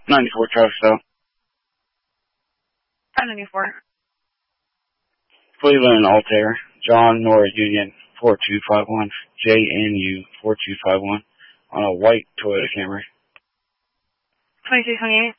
94 Travis South. 94. Cleveland Altair, John Nora Union 4251, JNU 4251 on a white Toyota Camry. 2628.